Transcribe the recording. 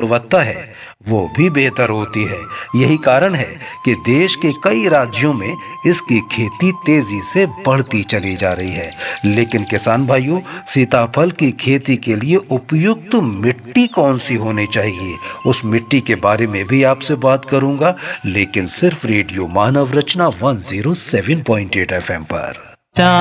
गुणवत्ता है वो भी बेहतर होती है। यही कारण है कि देश के कई राज्यों में इसकी खेती तेजी से बढ़ती चली जा रही है। लेकिन किसान भाइयों, सीताफल की खेती के लिए उपयुक्त मिट्टी कौन सी होनी चाहिए, उस मिट्टी के बारे में भी आपसे बात करूंगा, लेकिन सिर्फ रेडियो मानव रचना 107.8 FM पर।